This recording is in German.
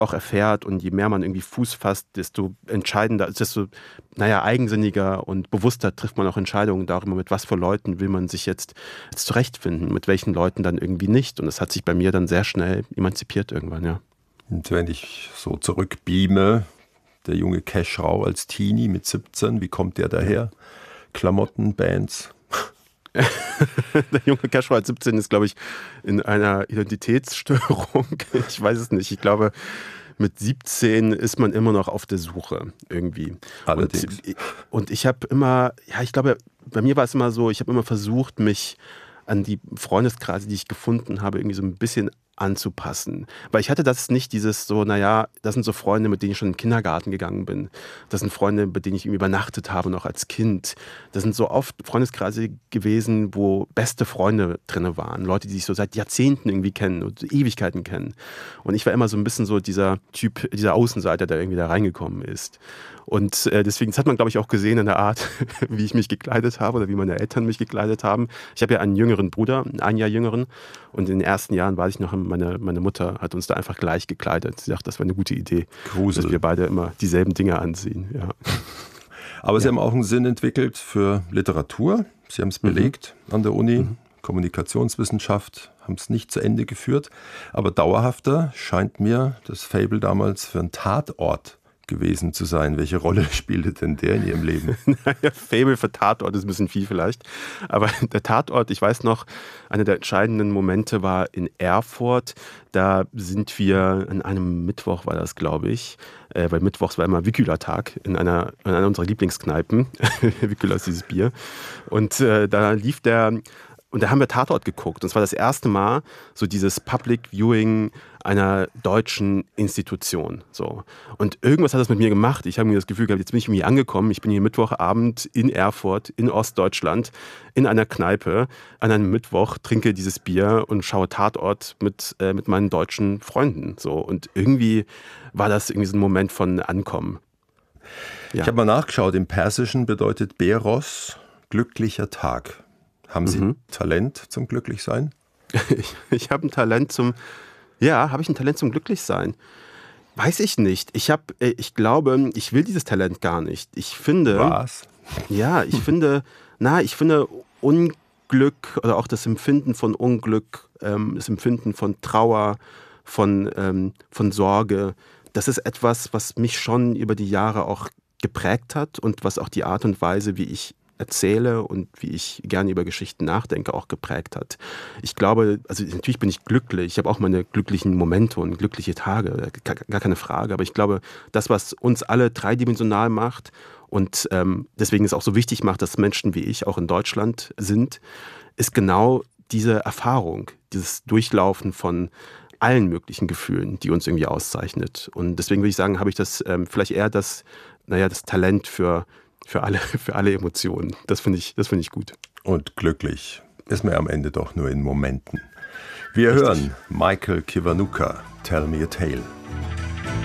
auch erfährt und je mehr man irgendwie Fuß fasst, desto entscheidender, desto eigensinniger und bewusster trifft man auch Entscheidungen darüber, mit was für Leuten will man sich jetzt zurechtfinden, mit welchen Leuten dann irgendwie nicht. Und das hat sich bei mir dann sehr schnell emanzipiert irgendwann, ja. Und wenn ich so zurückbeame, der junge Cash Rau als Teenie mit 17, wie kommt der daher? Klamotten, Bands? Der junge Cash Rau als 17 ist, glaube ich, in einer Identitätsstörung. Ich weiß es nicht. Ich glaube, mit 17 ist man immer noch auf der Suche irgendwie. Allerdings. Und ich habe immer, ich glaube, bei mir war es immer so, ich habe immer versucht, mich an die Freundeskreise, die ich gefunden habe, irgendwie so ein bisschen anzupassen. Weil ich hatte das nicht dieses so, das sind so Freunde, mit denen ich schon in den Kindergarten gegangen bin. Das sind Freunde, mit denen ich irgendwie übernachtet habe, noch als Kind. Das sind so oft Freundeskreise gewesen, wo beste Freunde drin waren. Leute, die sich so seit Jahrzehnten irgendwie kennen und Ewigkeiten kennen. Und ich war immer so ein bisschen so dieser Typ, dieser Außenseiter, der irgendwie da reingekommen ist. Und deswegen, das hat man, glaube ich, auch gesehen in der Art, wie ich mich gekleidet habe oder wie meine Eltern mich gekleidet haben. Ich habe ja einen jüngeren Bruder, ein Jahr jüngeren. Und in den ersten Jahren weiß ich noch, meine Mutter hat uns da einfach gleich gekleidet. Sie dachte, das wäre eine gute Idee, Grusel. dass wir beide immer dieselben Dinge anziehen. Ja. Aber Sie haben auch einen Sinn entwickelt für Literatur. Sie haben es belegt an der Uni. Kommunikationswissenschaft, haben es nicht zu Ende geführt. Aber dauerhafter scheint mir das Faible damals für einen Tatort gewesen zu sein. Welche Rolle spielte denn der in Ihrem Leben? Faible für Tatort ist ein bisschen viel vielleicht. Aber der Tatort, ich weiß noch, einer der entscheidenden Momente war in Erfurt. Da sind wir, an einem Mittwoch war das, glaube ich, weil Mittwochs war immer Wickyla-Tag in einer unserer Lieblingskneipen. Wickyla ist dieses Bier. Und da lief und da haben wir Tatort geguckt. Und es war das erste Mal so dieses Public Viewing einer deutschen Institution. So. Und irgendwas hat das mit mir gemacht. Ich habe mir das Gefühl gehabt, jetzt bin ich irgendwie angekommen. Ich bin hier Mittwochabend in Erfurt, in Ostdeutschland, in einer Kneipe, an einem Mittwoch, trinke dieses Bier und schaue Tatort mit meinen deutschen Freunden. So. Und irgendwie war das irgendwie so ein Moment von Ankommen. Ja. Ich habe mal nachgeschaut, im Persischen bedeutet Beros glücklicher Tag. Haben Sie Talent zum Glücklichsein? Ich habe ein Talent habe ich ein Talent zum Glücklichsein? Weiß ich nicht. Ich glaube, ich will dieses Talent gar nicht. Ich finde... Was? Ja, ich finde Unglück oder auch das Empfinden von Unglück, das Empfinden von Trauer, von Sorge, das ist etwas, was mich schon über die Jahre auch geprägt hat und was auch die Art und Weise, wie ich erzähle und wie ich gerne über Geschichten nachdenke, auch geprägt hat. Ich glaube, also natürlich bin ich glücklich, ich habe auch meine glücklichen Momente und glückliche Tage, gar keine Frage, aber ich glaube, das, was uns alle dreidimensional macht und deswegen es auch so wichtig macht, dass Menschen wie ich auch in Deutschland sind, ist genau diese Erfahrung, dieses Durchlaufen von allen möglichen Gefühlen, die uns irgendwie auszeichnet. Und deswegen würde ich sagen, habe ich das vielleicht eher das Talent für alle Emotionen. Das finde ich gut. Und glücklich ist man am Ende doch nur in Momenten. Wir hören Michael Kiwanuka, Tell Me a Tale.